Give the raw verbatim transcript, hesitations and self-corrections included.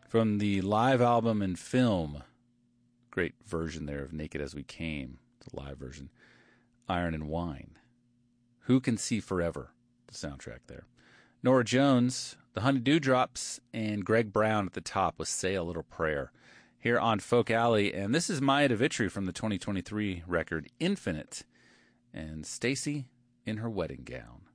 From the live album and film, great version there of Naked As We Came, the live version, Iron and Wine. Who Can See Forever, the soundtrack there. Norah Jones, the Honey Dewdrops, and Greg Brown at the top with Say a Little Prayer here on Folk Alley. And this is Maya DeVitri from the twenty twenty-three record Infinite, and Stacy in Her Wedding Gown.